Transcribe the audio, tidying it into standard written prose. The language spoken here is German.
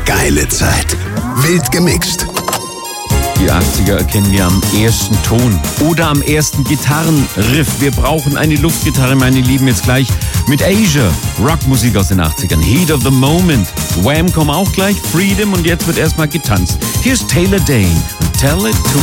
geile Zeit. Wild gemixt. Die 80er erkennen wir am ersten Ton oder am ersten Gitarrenriff. Wir brauchen eine Luftgitarre, meine Lieben, jetzt gleich mit Asia. Rockmusik aus den 80ern. Heat of the Moment. Wham kommen auch gleich. Freedom und jetzt wird erstmal getanzt. Hier ist Taylor Dayne. Tell it to